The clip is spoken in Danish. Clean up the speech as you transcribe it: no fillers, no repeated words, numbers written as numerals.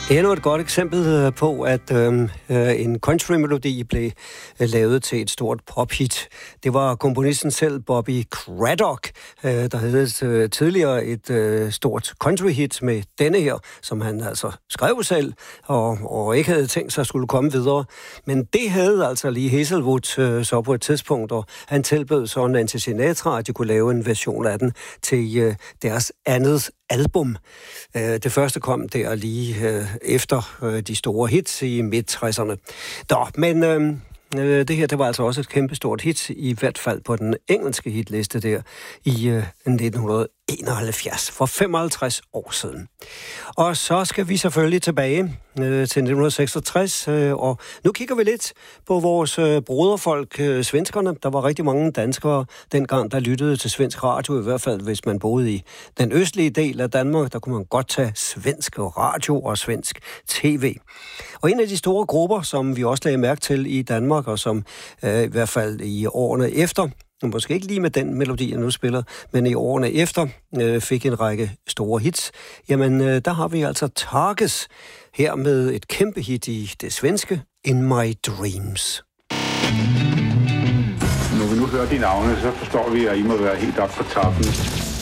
Endnu et godt eksempel på, at en country-melodi blev lavet til et stort pop-hit. Det var komponisten selv, Bobby Craddock, der havde tidligere et stort country-hit med denne her, som han altså skrev selv, og ikke havde tænkt sig skulle komme videre. Men det havde altså lige Hazelwood så på et tidspunkt, og han tilbød så Nancy Sinatra, at de kunne lave en version af den til deres andet album. Det første kom der lige efter de store hits i midt-60'erne. Men det her, det var altså også et kæmpestort hit, i hvert fald på den engelske hitliste der i 1971, for 55 år siden. Og så skal vi selvfølgelig tilbage til 1966, og nu kigger vi lidt på vores broderfolk, svenskerne. Der var rigtig mange danskere dengang, der lyttede til svensk radio, i hvert fald hvis man boede i den østlige del af Danmark. Der kunne man godt tage svensk radio og svensk tv. Og en af de store grupper, som vi også lagde mærke til i Danmark, og som i hvert fald i årene efter, måske ikke lige med den melodi, jeg nu spiller, men i årene efter fik en række store hits. Jamen, der har vi altså Targes her med et kæmpe hit i det svenske, In My Dreams. Når vi nu hører de navne, så forstår vi, at I må være helt op på toppen.